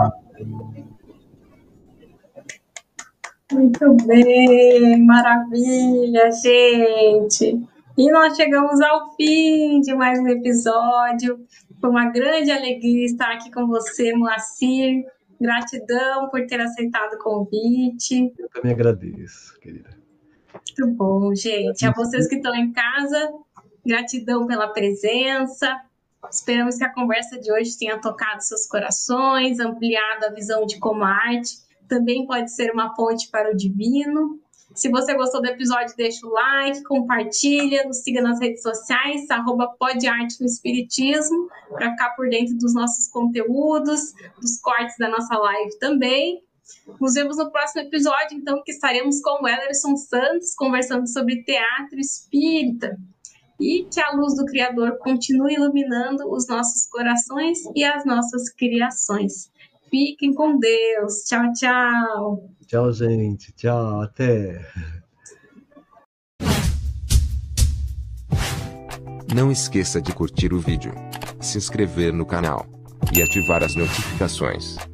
Muito bem, maravilha, gente. E nós chegamos ao fim de mais um episódio. Foi uma grande alegria estar aqui com você, Moacir. Gratidão por ter aceitado o convite. Eu também agradeço, querida. Muito bom, gente. A vocês que estão em casa, gratidão pela presença. Esperamos que a conversa de hoje tenha tocado seus corações, ampliado a visão de como a arte também pode ser uma ponte para o divino. Se você gostou do episódio, deixa o like, compartilha, nos siga nas redes sociais, @podartenoespiritismo, para ficar por dentro dos nossos conteúdos, dos cortes da nossa live também. Nos vemos no próximo episódio, então, que estaremos com o Ellerson Santos, conversando sobre teatro espírita. E que a luz do Criador continue iluminando os nossos corações e as nossas criações. Fiquem com Deus. Tchau, tchau. Tchau, gente. Tchau, até. Não esqueça de curtir o vídeo, se inscrever no canal e ativar as notificações.